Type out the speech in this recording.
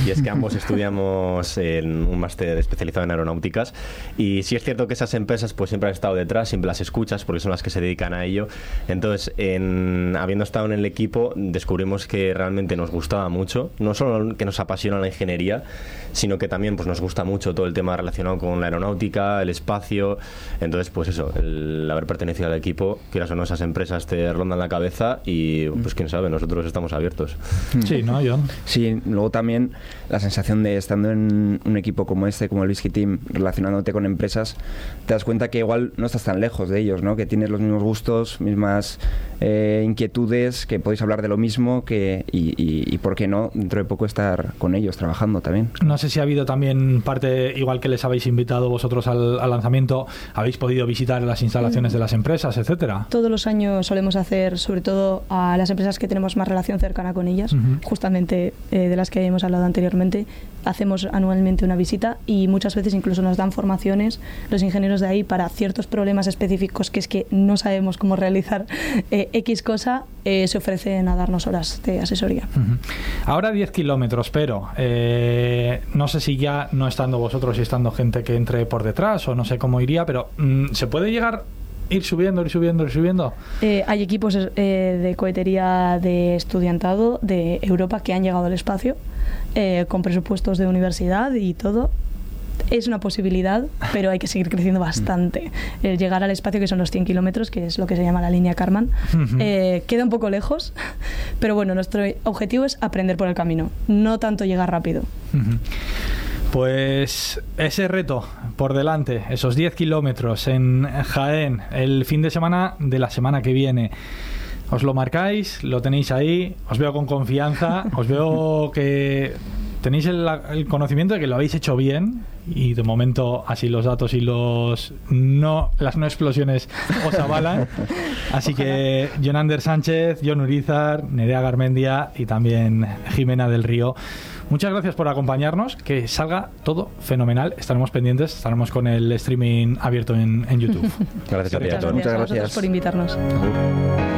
y es que ambos estudiamos en un máster especializado en aeronáuticas, y sí es cierto que esas empresas pues siempre han estado detrás, siempre las escuchas porque son las que se dedican a ello. Entonces, habiendo estado en el equipo, descubrimos que realmente nos gustaba mucho, no solo que nos apasiona la ingeniería, sino que también pues nos gusta mucho todo el tema relacionado con la aeronáutica, el espacio. Entonces, pues eso, el haber pertenecido al equipo, quieras o no, esas empresas te rondan la cabeza y pues quién sabe, nosotros estamos abiertos. Sí, ¿no, John? Sí, luego también la sensación de estando en un equipo como este, como el Whisky Team, relacionándote con empresas, te das cuenta que igual no estás tan lejos de ellos, ¿no? Que tienes los mismos gustos, mismas inquietudes, que podéis hablar de lo mismo, y por qué no, dentro de poco estar con ellos trabajando también. No sé si ha habido también parte, igual que les habéis invitado vosotros al lanzamiento, habéis podido visitar las instalaciones de las empresas, etcétera. Todos los años solemos hacer, sobre todo a las empresas que tenemos más relación cercana con ellas, justamente de las que hemos hablado anteriormente, hacemos anualmente una visita y muchas veces incluso nos dan formaciones los ingenieros de ahí para ciertos problemas específicos que es que no sabemos cómo realizar X cosa, se ofrecen a darnos horas de asesoría. Ahora 10 kilómetros, pero no sé si ya no estando vosotros y estando gente que entre por detrás o no sé cómo iría, pero ¿se puede llegar ir subiendo? Hay equipos de cohetería de estudiantado de Europa que han llegado al espacio con presupuestos de universidad y todo. Es una posibilidad, pero hay que seguir creciendo bastante. El llegar al espacio, que son los 100 kilómetros, que es lo que se llama la línea Kármán, queda un poco lejos, pero bueno, nuestro objetivo es aprender por el camino, no tanto llegar rápido. Pues ese reto por delante, esos 10 kilómetros en Jaén, el fin de semana de la semana que viene. Os lo marcáis, lo tenéis ahí, os veo con confianza, os veo que tenéis el conocimiento de que lo habéis hecho bien, y de momento así los datos y las no explosiones os avalan. Así ojalá. Que Jonander Sánchez, Jon Urizar, Nerea Garmendia y también Jimena del Río, muchas gracias por acompañarnos, que salga todo fenomenal. Estaremos pendientes, estaremos con el streaming abierto en YouTube. Gracias a ti a todos. Muchas gracias por invitarnos.